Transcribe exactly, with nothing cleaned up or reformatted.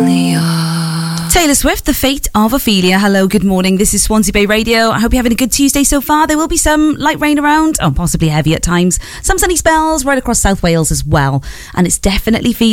only are. Taylor Swift, The Fate of Ophelia. Hello, good morning. This is Swansea Bay Radio. I hope you're having a good Tuesday so far. There will be some light rain around, oh, possibly heavy at times. Some sunny spells right across South Wales as well. And it's definitely feeling